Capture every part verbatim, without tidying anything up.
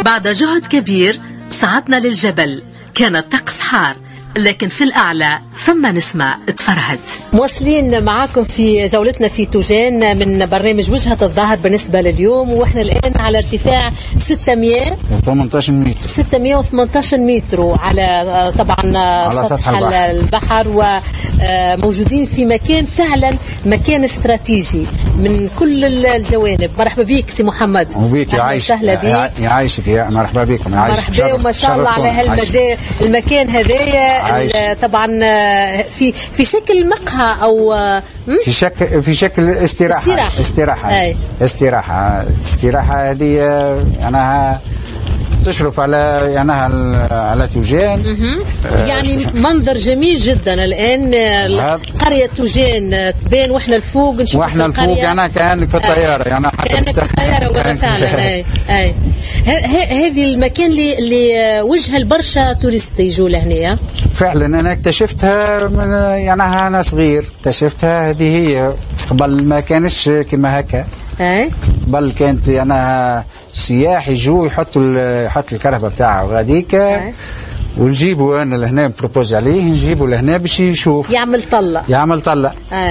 بعد جهد كبير صعدنا للجبل. كان الطقس حار لكن في الأعلى فما نسمة تفرهد. مواصلين معاكم في جولتنا في توجان من برنامج وجهة الظهر بالنسبة لليوم، وإحنا الآن على ارتفاع ستمائة وثمانية عشر متر ستمائة وثمانية عشر متر على طبعا على سطح البحر, البحر وموجودين في مكان فعلا مكان استراتيجي من كل الجوانب. مرحبا بك سي محمد. وبيك يا عايش. سهلا بك. يعيشك يا مرحبا بكم. مرحبا وما شاء الله على هالمجال المكان هذايا طبعا في في شكل مقهى او في شكل في شكل استراحه استراحه استراحه, أي. استراحة. استراحة هذه أنا تشرف على يعني على توجان. يعني منظر جميل جدا الآن. قرية توجان تبان واحنا الفوق نشوف واحنا الفوق. أنا كأنك في الطيارة يعني كأنك في الطيارة ولا فعلا. أي أي هذه المكان اللي اللي وجه البرشا توريست يجوا لهنا. فعلا أنا اكتشفتها من يعني أنا صغير اكتشفتها. هذه هي قبل ما كانش كما هكا. أي قبل كانت أنا سياح يجوا يحطوا يحط الكرهبة بتاعه غاديك ونجيبوا أنا لهنا بروبوز عليه نجيبوا لهنا باش يشوف يعمل طلة يعمل طلة. أي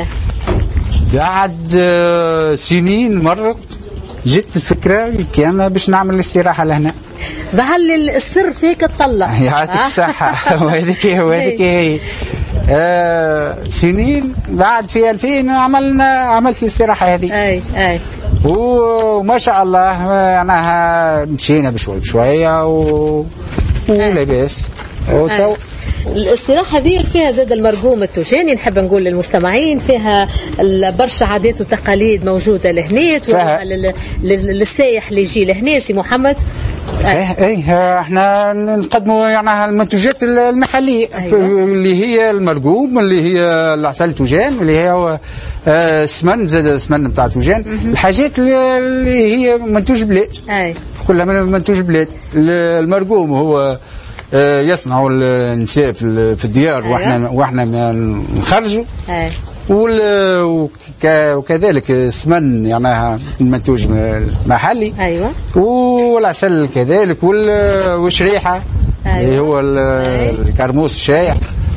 بعد سنين مرت جت الفكرة كان باش نعمل الاستراحة لهنا. بهل السر فيك الطلة يعطيك الصحة. وهذيك وهذيك هي آه سنين بعد في ألفين عملنا عملت الاستراحة هذه. أي أي وما شاء الله معناها مشينا بشوي بشوية و... ولاباس. وتو... الاستراحة هذه فيها زاد المرقوم التوجاني. نحب نقول للمستمعين فيها برشا عادات وتقاليد موجودة لهنا فيها... للسائح اللي يجي لهنا سي محمد. ايه احنا نقدموا يعني المنتوجات المحليه. أيوة. اللي هي المرقوم اللي هي العسل توجان اللي هي السمن زاد السمن نتاع توجان. الحاجات اللي هي منتوج بلاد. أي. كلها من منتوج بلاد. المرقوم هو يصنعوا النساء في الديار. أيوة. واحنا واحنا نخرجوا. أي. وكذلك السمن يعني المنتوج محلي. ايوه. والعسل كذلك والشريحه. أيوة. اللي هو الكرموس الشايع.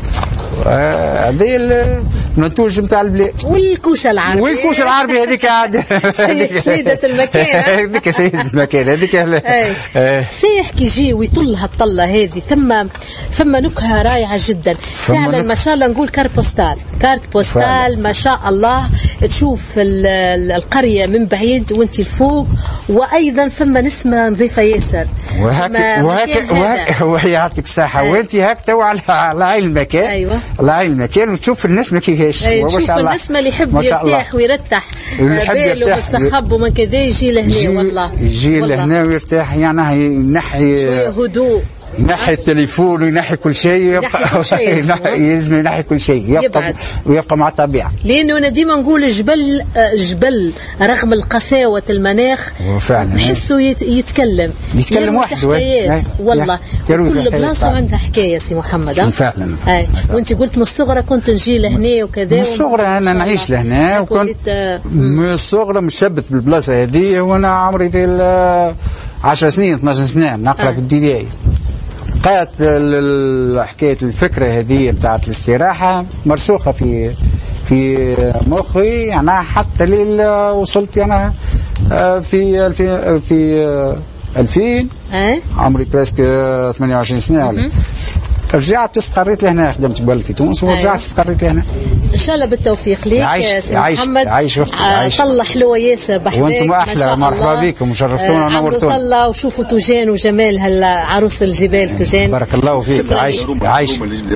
هذه المنتوج نتاع البلاد. والكوشه العربي. والكوشه العربي هذيك عاد سيده المكان. هذيك سيده المكان هذيك. سايح كي يجي ويطل هالطله هذه ثم ثم نكهه رائعه جدا فعلا. ما شاء الله نقول كارت بوستال كارت بوستال ما شاء الله. تشوف القريه من بعيد وانت الفوق وايضا ثم نسمه نظيفه ياسر. وهكا وهكا وهي يعطيك الصحه. وانت هاك تو على عين المكان. ايوه على عين المكان وتشوف النسمه كيفاش. شوف النسمه اللي يحب يرتاح ويرتاح باله بالصخب ومن كذا يجي لهنا. والله يجي لهنا ويرتاح يعني ينحي شويه هدوء ينحي التليفون وينحي كل شيء. يبقى يلزم ينحي كل شيء يبقى يبعد. ويبقى مع الطبيعه. لانه انا ديما نقول جبل جبل رغم القساوه المناخ نحسه يتكلم يتكلم وحده. والله كل بلاصه عندها حكايه سي محمد. فعلا. اي وانت قلت من الصغرى كنت نجي لهنا وكذا. من الصغرى انا نعيش لهنا وكنت من الصغرى مشبت بالبلاصه هذه وانا عمري في عشر سنين اثناش سنه نقرا في الابتدائي. قالت حكايه الفكره هذه بتاعت الاستراحه مرسوخه في في مخي يعني حتى لين وصلت انا في في في ألفين عمري بريسك ثمانية وعشرين سنه. رجعت استقريت لهنا خدمت بال في تونس ورجعت استقريت لهنا. ان شاء الله بالتوفيق ليك يا سي محمد. عايش وقتك. طلة حلوه ياسر بحذاك. وانتم احلى. مرحبا بكم وشرفتونا ونورتونا. طلة وشوفوا توجان وجمال هالعروس الجبال توجان. بارك الله فيك. عايش عايش.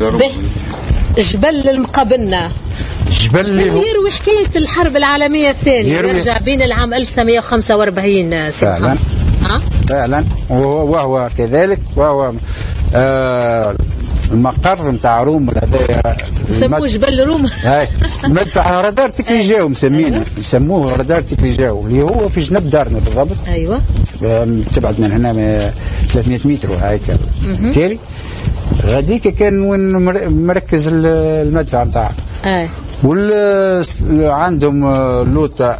جبل المقابلنا. جبل اللي يروي حكايه الحرب العالميه الثانيه. يرجع بين العام ألف وتسعمائة وخمسة وأربعين. فعلا. ها فعلا. وهو كذلك وهو آه المقر نتاع روم هذا يسموه جبل روم. هاي المدفع رادار تكليجاو مسمينه. يسموه رادار تكليجاو اللي هو في جنب دارنا بالضبط. ايوه تبعد من هنا ثلاثمائة متر هيك. بالتالي غاديك كان وين مركز المدفع نتاعه. اي وال عندهم لوطه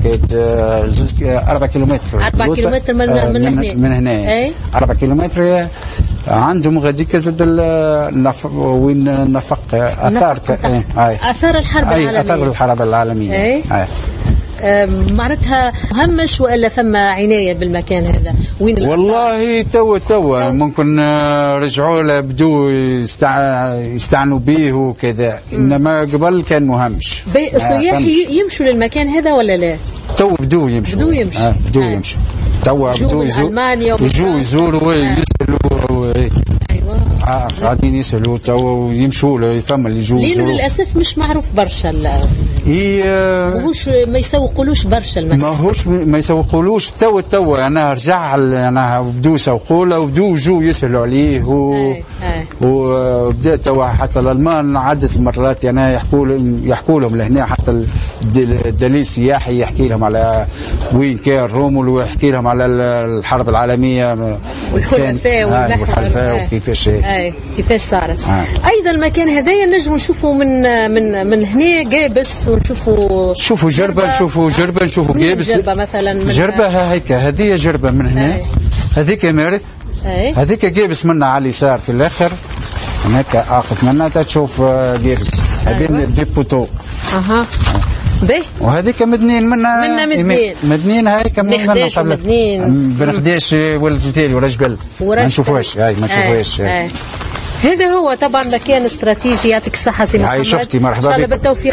هكا زوز أربع كيلومتر أربع كيلومتر من آه من, من, من هنا أي؟ أربع كيلومتر. عندهم غاديك زاد النف... وين النفق اثار ك... اثار الحرب أي العالميه اثار الحرب العالميه. أي؟ أي. معناتها مهمش ولا ثم عنايه بالمكان هذا وين الأثار؟ والله تو تو ممكن رجعوا له بدو يستع... يستعنوا به وكذا، انما قبل كان مهمش. السياح يمشوا للمكان هذا ولا لا؟ تو بدو يمشوا بدو يمشوا آه بدو آه. يمشوا تو بدو يزوروا يزوروا يسالوا. ايوه اه قاعدين يسالوا تو ويمشوا له فما اللي يجوا لانه للاسف مش معروف برشا. اي ماهوش ما يسوقولوش برشا المكان، ماهوش ما يسوقولوش. تو تو انا رجع انا بدو يسوقوا له وبدو يجوا يسالوا عليه و أي. أي. وبدا تو حتى الالمان عدة المرات انا يحكوا لهم يحكوا لهم لهنا، حتى الدليل السياحي يحكي لهم على وين كان رومل ويحكي لهم على الحرب العالميه والحلفاء والحلفاء وكيفاش اي كيفاش صارت. آه. ايضا المكان هذايا نجموا نشوفوا من من من هنا قابس ونشوفوا شوفوا جربه نشوفوا جربه نشوفوا قابس. جربه مثلا جربه هيك هذه جربه من هنا، هذيك مارث، هذيك قابس منها على اليسار في الاخر هناك اخذ منها تشوف قابس. هذين دي بوتو اها به وهذيك مدنين منها منها مدنين مدنين هايك من قبل مدنين بن خداش ولد فتيل ولا جبل ما نشوفوهاش. هاي ما نشوفوهاش. هذا هو طبعا مكان استراتيجي. يعطيك الصحه سي محمد. شفتي مرحبا بك. بالتوفيق